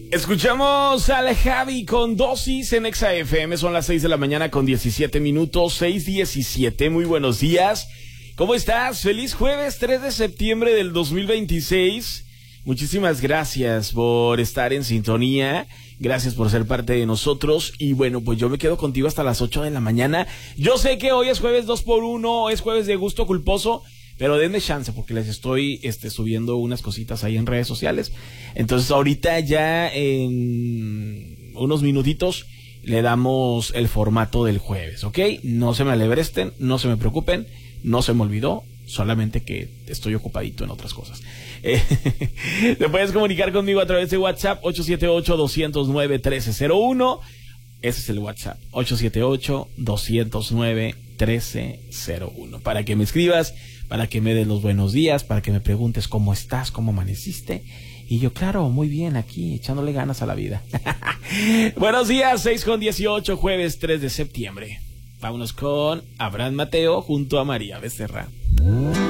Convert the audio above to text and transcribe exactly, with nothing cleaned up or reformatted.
Escuchamos al Javi con Dosis en Exa F M. Son las seis de la mañana con diecisiete minutos, seis diecisiete. Muy buenos días. ¿Cómo estás? Feliz jueves tres de septiembre del dos mil veintiséis. Muchísimas gracias por estar en sintonía. Gracias por ser parte de nosotros. Y bueno, pues yo me quedo contigo hasta las ocho de la mañana. Yo sé que hoy es jueves dos por uno, es jueves de gusto culposo, pero denme chance porque les estoy este, subiendo unas cositas ahí en redes sociales. Entonces ahorita ya en unos minutitos le damos el formato del jueves, ¿ok? No se me alebresten, no se me preocupen, no se me olvidó, solamente que estoy ocupadito en otras cosas. Eh, te puedes comunicar conmigo a través de WhatsApp ocho siete ocho, dos cero nueve, uno tres cero uno. Ese es el WhatsApp, ocho siete ocho, dos cero nueve, uno tres cero uno. Para que me escribas, para que me des los buenos días, para que me preguntes cómo estás, cómo amaneciste. Y yo, claro, muy bien, aquí, echándole ganas a la vida. Buenos días, seis con dieciocho, jueves tres de septiembre. Vámonos con Abraham Mateo junto a María Becerra.